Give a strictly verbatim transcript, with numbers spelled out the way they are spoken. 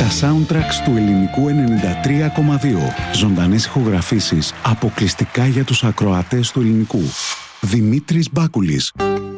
Τα soundtracks του ελληνικού ενενήντα τρία κόμμα δύο. Ζωντανές ηχογραφήσεις αποκλειστικά για τους ακροατές του ελληνικού. Δημήτρης Μπάκουλης.